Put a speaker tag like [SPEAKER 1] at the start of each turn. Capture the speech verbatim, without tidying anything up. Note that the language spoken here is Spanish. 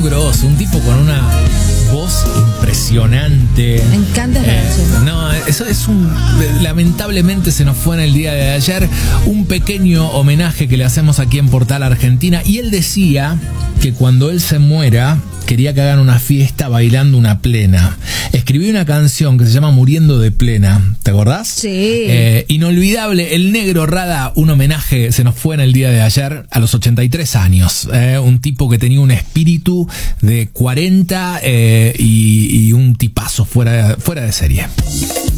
[SPEAKER 1] grosso, un tipo con una voz impresionante.
[SPEAKER 2] Me encanta esta
[SPEAKER 1] eh,
[SPEAKER 2] canción.
[SPEAKER 1] No, eso es un... Lamentablemente se nos fue en el día de ayer un pequeño homenaje que le hacemos aquí en Portal Argentina. Y él decía que cuando él se muera quería que hagan una fiesta bailando una plena. Escribió una canción que se llama Muriendo de Plena. ¿Te acordás?
[SPEAKER 2] Sí.
[SPEAKER 1] Eh, inolvidable, El Negro Rada, un homenaje, se nos fue en el día de ayer a los ochenta y tres años. Eh, un tipo que tenía un espíritu de cuarenta eh, y, y un tipazo fuera, fuera de serie.